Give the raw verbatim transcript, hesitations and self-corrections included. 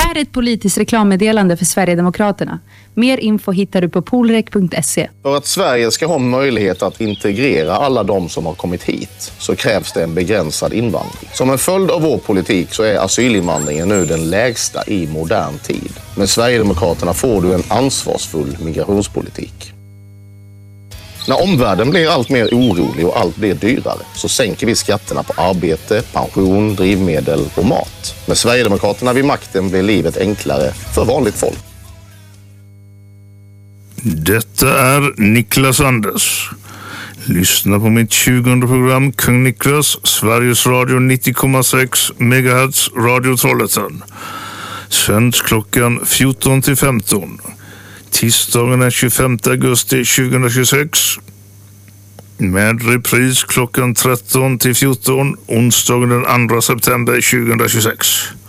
här är ett politiskt reklammeddelande för Sverigedemokraterna. Mer info hittar du på polrek punkt se. För att Sverige ska ha möjlighet att integrera alla de som har kommit hit så krävs det en begränsad invandring. Som en följd av vår politik så är asylinvandringen nu den lägsta i modern tid. Med Sverigedemokraterna får du en ansvarsfull migrationspolitik. När omvärlden blir allt mer orolig och allt blir dyrare så sänker vi skatterna på arbete, pension, drivmedel och mat. Med Sverigedemokraterna vid makten blir livet enklare för vanligt folk. Detta är Niklas Anders. Lyssna på mitt tjugonde program Kung Niklas, Sveriges Radio nittio komma sex megahertz, Radio Trollhättan. Sänds klockan fjorton till femton. Tisdagen den tjugofemte augusti tjugohundratjugosex. Med repris klockan tretton till fjorton. Onsdagen den andra september tjugohundratjugosex.